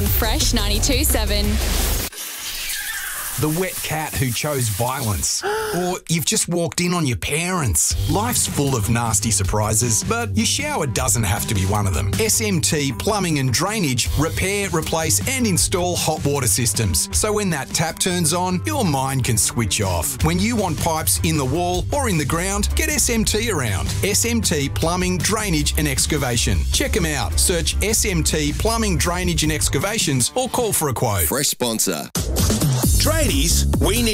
on Fresh 92.7. The wet cat who chose violence. Or you've just walked in on your parents. Life's full of nasty surprises, but your shower doesn't have to be one of them. SMT Plumbing and Drainage repair, replace and install hot water systems. So when that tap turns on, your mind can switch off. When you want pipes in the wall or in the ground, get SMT around. SMT Plumbing, Drainage and Excavation. Check them out. Search SMT Plumbing, Drainage and Excavations or call for a quote. Fresh sponsor. Tradies, we need